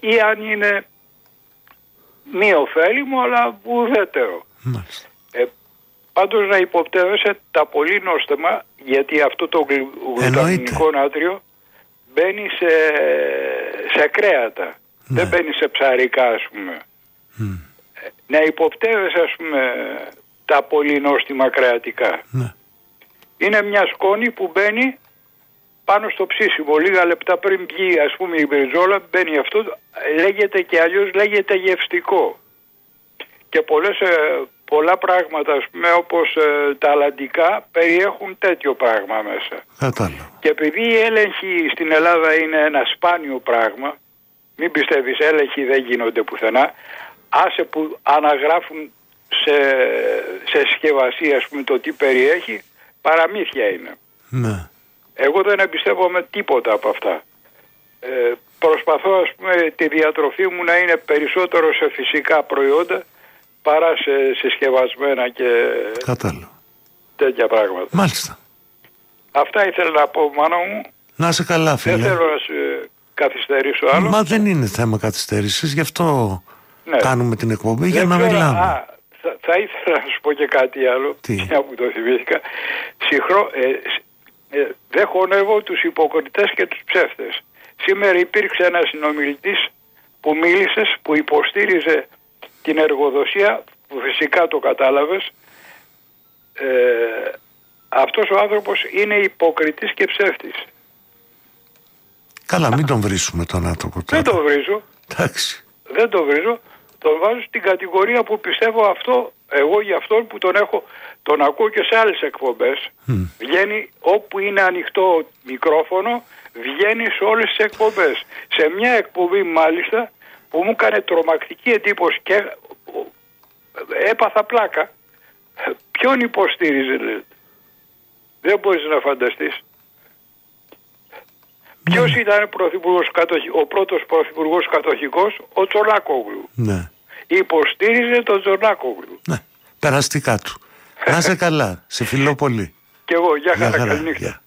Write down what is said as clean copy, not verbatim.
ή αν είναι μη ωφέλιμο αλλά ουδέτερο. Πάντως να υποπτεύεσαι τα πολύ νόστιμα, γιατί αυτό το γλουταμινικό νάτριο μπαίνει σε κρέατα, δεν μπαίνει σε ψαρικά, ας πούμε. Να υποπτεύεσαι, ας πούμε, τα πολύ νόστιμα κρεατικά. Είναι μια σκόνη που μπαίνει πάνω στο ψήσιμο, λίγα λεπτά πριν βγει, ας πούμε, η μπριζόλα, μπαίνει αυτό, λέγεται και αλλιώς λέγεται γευστικό. Και πολλά πράγματα, ας πούμε, όπως τα αλλαντικά, περιέχουν τέτοιο πράγμα μέσα. Και επειδή οι έλεγχοι στην Ελλάδα είναι ένα σπάνιο πράγμα, μην πιστεύεις, έλεγχοι δεν γίνονται πουθενά, άσε που αναγράφουν σε συσκευασία, ας πούμε, το τι περιέχει, παραμύθια είναι. Ναι. Εγώ δεν εμπιστεύομαι τίποτα από αυτά. Προσπαθώ, ας πούμε, τη διατροφή μου να είναι περισσότερο σε φυσικά προϊόντα παρά σε συσκευασμένα και τέτοια πράγματα. Μάλιστα. Αυτά ήθελα να πω, Μάνο μου. Να είσαι καλά, φίλε. Δεν θέλω να σε καθυστερήσω άλλο. Μα δεν είναι θέμα καθυστέρησης, γι' αυτό κάνουμε την εκπομπή, για να μιλάμε. Θα ήθελα να σου πω και κάτι άλλο, μια που το θυμήθηκα. Δεν χωνεύω τους υποκριτές και τους ψεύτες. Σήμερα υπήρξε ένας συνομιλητής που μίλησες, που υποστήριζε την εργοδοσία, που φυσικά το κατάλαβες. Αυτός ο άνθρωπος είναι υποκριτής και ψεύτης. Καλά, μην τον βρίσουμε τον άνθρωπο τώρα. Δεν τον βρίζω. Εντάξει. Δεν τον βρίζω. Τον βάζω στην κατηγορία που πιστεύω αυτό. Εγώ για αυτόν που τον ακούω και σε άλλες εκπομπές. Βγαίνει όπου είναι ανοιχτό μικρόφωνο, βγαίνει σε όλες τις εκπομπές. Σε μια εκπομπή μάλιστα που μου έκανε τρομακτική εντύπωση και έπαθα πλάκα. Ποιον υποστήριζε, λέει? Δεν μπορείς να φανταστείς. Ποιος ήταν ο πρώτος πρωθυπουργός κατοχικός? Ο Τσολάκογλου. Ναι. Υποστήριζε τον Τσολάκογλου. Ναι. Περαστικά του. Να είσαι καλά. Σε φιλώ πολύ. Κι εγώ. Γεια χαρά. Καληνύχτα.